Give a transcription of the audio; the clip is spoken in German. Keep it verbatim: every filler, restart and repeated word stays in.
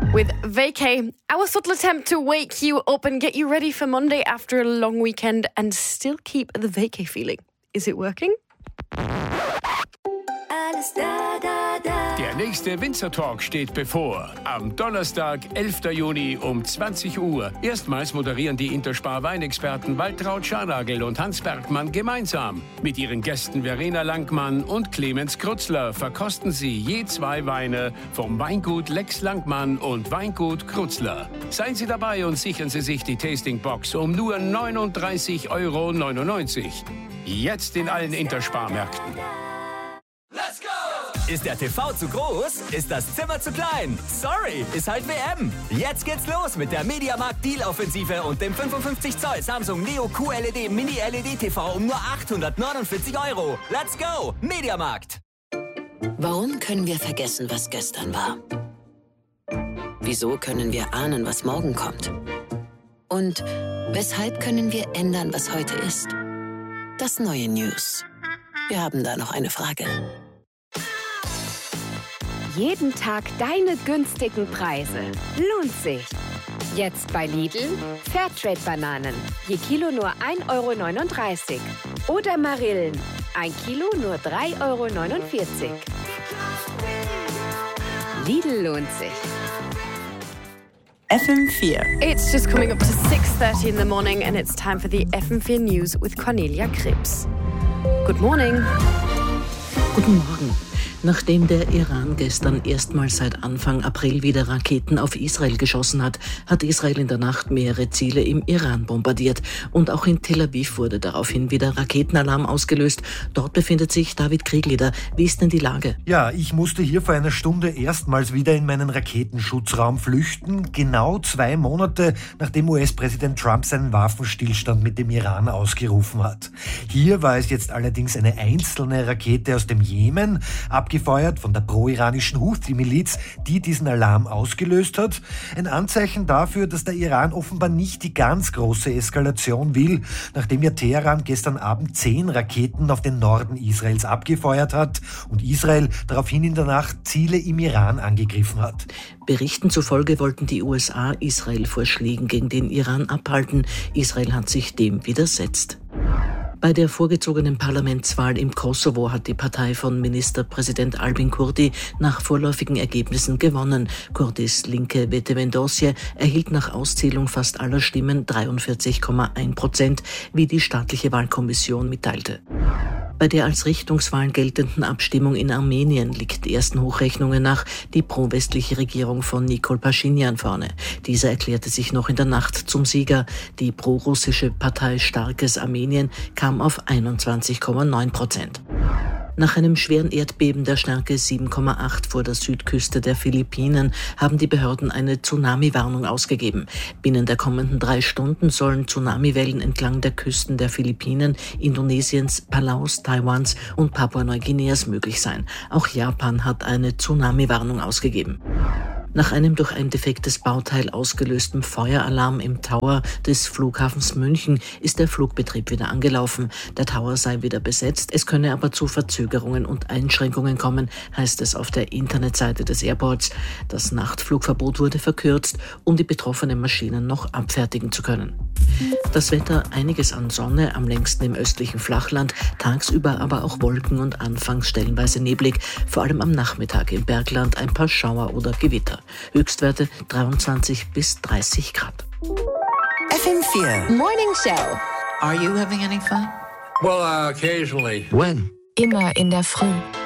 with Vacay, our subtle attempt to wake you up and get you ready for Monday after a long weekend and still keep the Vacay feeling. Is it working? Der nächste Winzer-Talk steht bevor. Am Donnerstag, elften Juni um zwanzig Uhr. Erstmals moderieren die Interspar-Weinexperten Waltraud Scharnagel und Hans Bergmann gemeinsam. Mit ihren Gästen Verena Langmann und Clemens Krutzler verkosten sie je zwei Weine vom Weingut Lex Langmann und Weingut Krutzler. Seien Sie dabei und sichern Sie sich die Tastingbox um nur neununddreißig Euro neunundneunzig. Jetzt in allen Interspar-Märkten. Let's go! Ist der T V zu groß? Ist das Zimmer zu klein? Sorry, ist halt W M. Jetzt geht's los mit der Mediamarkt Deal-Offensive und dem fünfundfünfzig Zoll Samsung Neo Q L E D Mini-L E D-T V um nur achthundertneunundvierzig Euro. Let's go! Mediamarkt! Warum können wir vergessen, was gestern war? Wieso können wir ahnen, was morgen kommt? Und weshalb können wir ändern, was heute ist? Das neue News. Wir haben da noch eine Frage. Jeden Tag deine günstigen Preise. Lohnt sich. Jetzt bei Lidl Fairtrade-Bananen. Je Kilo nur ein Euro neununddreißig. Oder Marillen. Ein Kilo nur drei Euro neunundvierzig. Lidl lohnt sich. F M vier. It's just coming up to six thirty in the morning and it's time for the F M vier News with Cornelia Krebs. Good morning. Guten Morgen. Nachdem der Iran gestern erstmals seit Anfang April wieder Raketen auf Israel geschossen hat, hat Israel in der Nacht mehrere Ziele im Iran bombardiert. Und auch in Tel Aviv wurde daraufhin wieder Raketenalarm ausgelöst. Dort befindet sich David Krieglieder. Wie ist denn die Lage? Ja, ich musste hier vor einer Stunde erstmals wieder in meinen Raketenschutzraum flüchten. Genau zwei Monate, nachdem U S-Präsident Trump seinen Waffenstillstand mit dem Iran ausgerufen hat. Hier war es jetzt allerdings eine einzelne Rakete aus dem Jemen, abgefeuert von der pro-iranischen Houthi-Miliz, die diesen Alarm ausgelöst hat. Ein Anzeichen dafür, dass der Iran offenbar nicht die ganz große Eskalation will, nachdem ja Teheran gestern Abend zehn Raketen auf den Norden Israels abgefeuert hat und Israel daraufhin in der Nacht Ziele im Iran angegriffen hat. Berichten zufolge wollten die U S A Israel vor Schlägen gegen den Iran abhalten. Israel hat sich dem widersetzt. Bei der vorgezogenen Parlamentswahl im Kosovo hat die Partei von Ministerpräsident Albin Kurti nach vorläufigen Ergebnissen gewonnen. Kurtis linke Vetevendosje erhielt nach Auszählung fast aller Stimmen dreiundvierzig Komma eins Prozent, wie die staatliche Wahlkommission mitteilte. Bei der als Richtungswahlen geltenden Abstimmung in Armenien liegt ersten Hochrechnungen nach die pro-westliche Regierung von Nikol Paschinjan vorne. Dieser erklärte sich noch in der Nacht zum Sieger. Die pro-russische Partei Starkes Armenien kam auf einundzwanzig Komma neun Prozent. Nach einem schweren Erdbeben der Stärke sieben Komma acht vor der Südküste der Philippinen haben die Behörden eine Tsunami-Warnung ausgegeben. Binnen der kommenden drei Stunden sollen Tsunamiwellen entlang der Küsten der Philippinen, Indonesiens, Palaus, Taiwans und Papua-Neuguineas möglich sein. Auch Japan hat eine Tsunami-Warnung ausgegeben. Nach einem durch ein defektes Bauteil ausgelösten Feueralarm im Tower des Flughafens München ist der Flugbetrieb wieder angelaufen. Der Tower sei wieder besetzt, es könne aber zu Verzögerungen und Einschränkungen kommen, heißt es auf der Internetseite des Airports. Das Nachtflugverbot wurde verkürzt, um die betroffenen Maschinen noch abfertigen zu können. Das Wetter, einiges an Sonne, am längsten im östlichen Flachland, tagsüber aber auch Wolken und anfangs stellenweise neblig, vor allem am Nachmittag im Bergland ein paar Schauer oder Gewitter. Höchstwerte dreiundzwanzig bis dreißig Grad. F M vier. Morning Show. Are you having any fun? Well, uh, occasionally. When? Immer in der Früh.